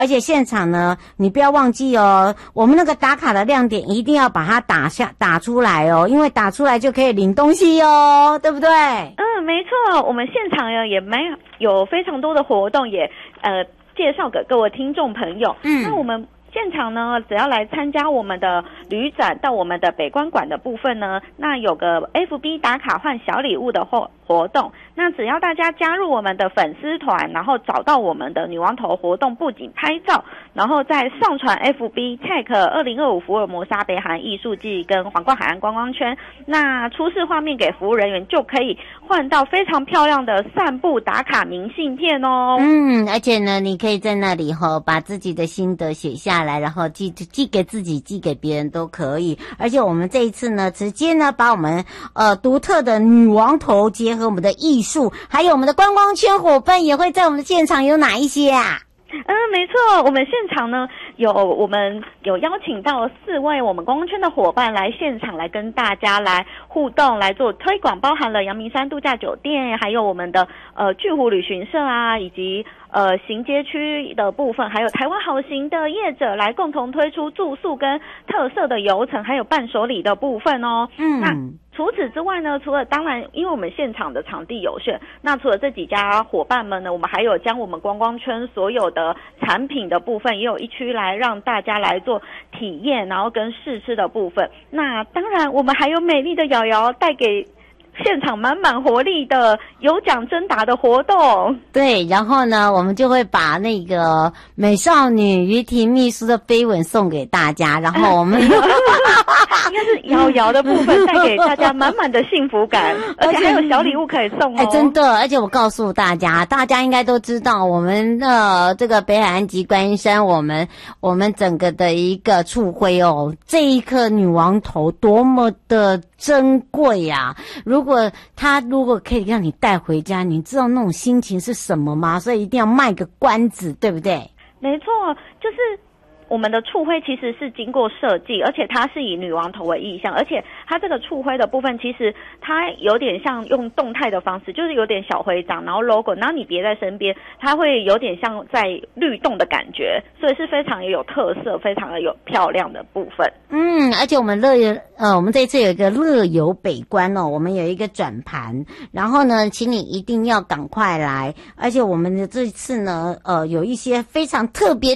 而且现场呢，你不要忘记哦，我们那个打卡的亮点一定要把它打出来哦，因为打出来就可以领东西哦，对不对？ 没错，我们现场也有非常多的活动，也介绍给各位听众朋友。那我们现场呢，只要来参加我们的旅展到我们的北关馆的部分呢，那有个 FB 打卡换小礼物的活动，那只要大家加入我们的粉丝团，然后找到我们的女王头活动布景拍照，然后再上传 FB tag 2025福尔摩沙北海岸艺术季跟皇冠海岸观光圈，那出示画面给服务人员，就可以换到非常漂亮的散步打卡明信片哦。 而且呢，你可以在那里把自己的心得写下来，然后寄给自己，寄给别人都可以。而且我们这一次呢，直接呢把我们独特的女王头结合我们的艺术，还有我们的观光圈伙伴也会在我们的现场，有哪一些啊？ 没错，我们现场呢我们有邀请到4位我们观光圈的伙伴来现场来跟大家来互动，来做推广，包含了阳明山度假酒店，还有我们的巨湖旅行社啊，以及行街区的部分，还有台湾好行的业者来共同推出住宿跟特色的游程，还有伴手礼的部分哦。那除此之外呢，除了当然因为我们现场的场地有限，那除了这几家伙伴们呢，我们还有将我们观光圈所有的产品的部分也有一区来让大家来做体验，然后跟试吃的部分。那当然我们还有美丽的瑶瑶带给现场满满活力的有奖征答的活动。 对，然后呢，我们就会把那个美少女于婷秘书的飞吻送给大家，然后我们应该是瑶瑶的部分带给大家满满的幸福感，而且还有小礼物可以送哦。 真的，而且我告诉大家应该都知道，我们的这个北海岸及观音山，我们整个的一个触徽哦，这一颗女王头多么的珍贵啊！如果可以让你带回家，你知道那种心情是什么吗？所以一定要卖个关子，对不对？ 没错，就是我们的触徽其实是经过设计，而且它是以女王头为意象，而且它这个触徽的部分其实它有点像用动态的方式，就是有点小徽章，然后 logo， 然后你别在身边，它会有点像在律动的感觉，所以是非常有特色，非常的有漂亮的部分。 而且我们我们这次有一个乐游北关哦，我们有一个转盘，然后呢，请你一定要赶快来，而且我们的这次呢，有一些非常特别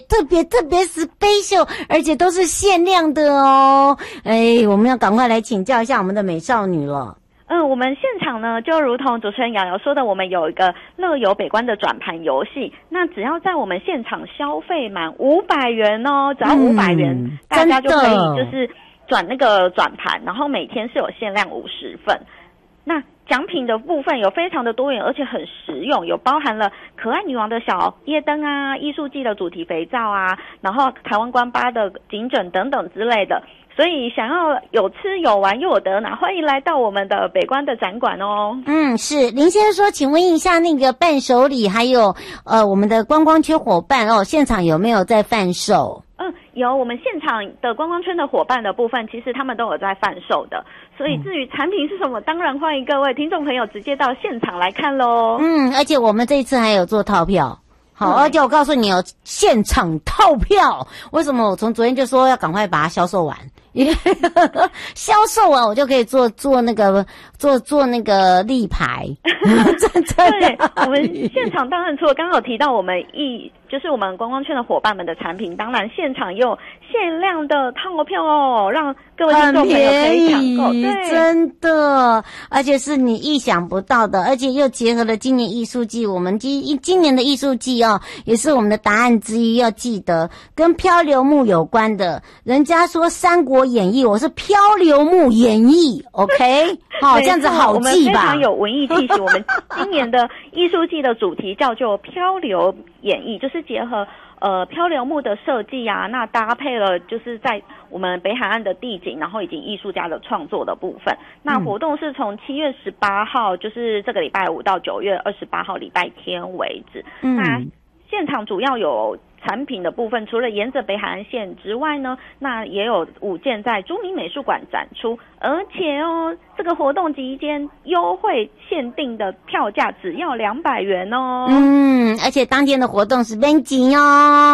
special， 而且都是限量的哦。我们要赶快来请教一下我们的美少女了。 我们现场呢，就如同主持人瑶瑶说的，我们有一个乐游北关的转盘游戏。那只要在我们现场消费满500元哦，只要500元，大家就可以就是转那个转盘，然后每天是有限量50份。那奖品的部分有非常的多元，而且很实用，有包含了可爱女王的小夜灯啊，艺术季的主题肥皂啊，然后台湾观巴的颈枕等等之类的。所以想要有吃有玩又有得拿，欢迎来到我们的北关的展馆哦。 是林先生说，请问一下那个伴手礼还有我们的观光圈伙伴哦，现场有没有在贩售？ 有，我们现场的观光圈的伙伴的部分，其实他们都有在贩售的。所以至于产品是什么，当然欢迎各位听众朋友直接到现场来看咯。 而且我们这一次还有做套票。好，而且我告诉你哦，现场套票，为什么我从昨天就说要赶快把它销售完？因为销售完我就可以做那个立牌。 对，我们现场当然除了刚刚有提到我们就是我们观光圈的伙伴们的产品，当然现场也有限量的套票哦，让各位听众朋友可以抢购。对， 真的，而且是你意想不到的，而且又结合了今年艺术季，我们今年的艺术季哦，也是我们的答案之一，要记得跟漂流木有关的。人家说《三国演义》，我是漂流木演义 ，OK？ 好，这样子好记吧？ 我们非常有文艺气息。我们今年的艺术季的主题叫做漂流演义，就是结合漂流木的设计啊，那搭配了就是在我们北海岸的地景，然后以及艺术家的创作的部分。那活动是从7月18号，就是这个礼拜五到9月28号礼拜天为止。那现场主要有产品的部分，除了沿着北海岸线之外呢，那也有5件在朱明美术馆展出，而且哦，这个活动期间优惠限定的票价只要200元哦。 而且当天的活动是免钱哦。